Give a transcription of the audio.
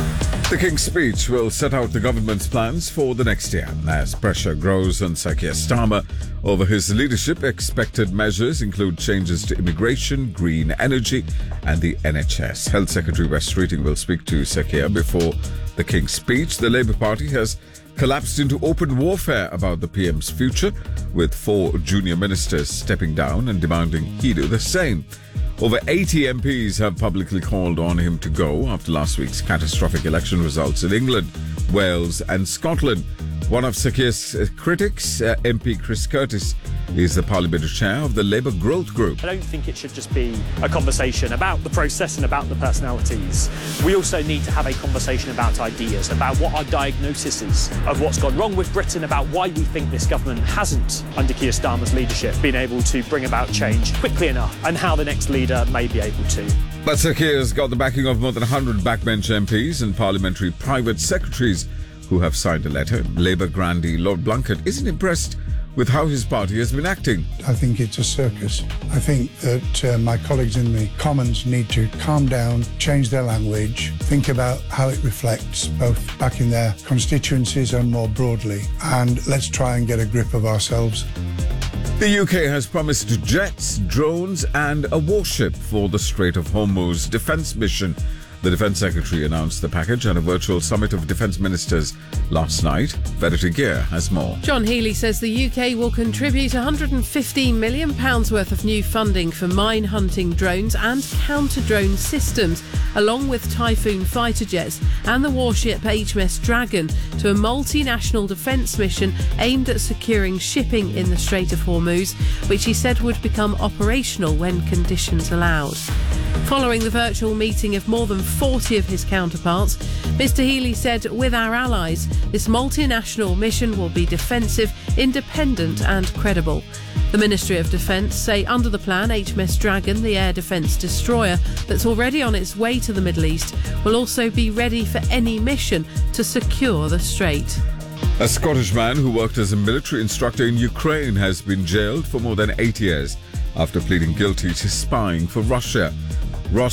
The King's speech will set out the government's plans for the next year. As pressure grows on Sir Keir Starmer over his leadership, expected measures include changes to immigration, green energy and the NHS. Health Secretary Wes Streeting will speak to Sir Keir before the King's speech. The Labour Party has collapsed into open warfare about the PM's future, with 4 junior ministers stepping down and demanding he do the same. Over 80 MPs have publicly called on him to go after last week's catastrophic election results in England, Wales and Scotland. One of Sir Keir's critics, MP Chris Curtis, is the parliamentary chair of the Labour Growth Group. I don't think it should just be a conversation about the process and about the personalities. We also need to have a conversation about ideas, about what our diagnosis is of what's gone wrong with Britain, about why we think this government hasn't, under Keir Starmer's leadership, been able to bring about change quickly enough, and how the next leader may be able to. But Sir Keir's got the backing of more than 100 backbench MPs and parliamentary private secretaries who have signed a letter. Labour grandee Lord Blunkett isn't impressed with how his party has been acting. I think it's a circus. I think that my colleagues in the Commons need to calm down, change their language, think about how it reflects both back in their constituencies and more broadly, and let's try and get a grip of ourselves. The UK has promised jets, drones and a warship for the Strait of Hormuz defence mission. The Defence Secretary announced the package at a virtual summit of defence ministers last night. Verity Gear has more. John Healey says the UK will contribute £115 million worth of new funding for mine hunting drones and counter-drone systems, along with Typhoon fighter jets and the warship HMS Dragon, to a multinational defence mission aimed at securing shipping in the Strait of Hormuz, which he said would become operational when conditions allowed. Following the virtual meeting of more than 40 of his counterparts, Mr Healey said, with our allies, this multinational mission will be defensive, independent and credible. The Ministry of Defence say under the plan, HMS Dragon, the air defence destroyer that's already on its way to the Middle East, will also be ready for any mission to secure the strait. A Scottish man who worked as a military instructor in Ukraine has been jailed for more than 8 years after pleading guilty to spying for Russia.